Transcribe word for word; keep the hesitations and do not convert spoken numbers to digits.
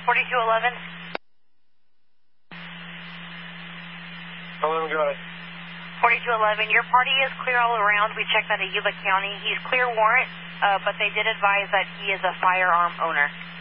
forty-two eleven. eleven, go ahead. forty-two eleven, your party is clear all around. We checked out of Yuba County. He's clear warrant, uh, but they did advise that he is a firearm owner.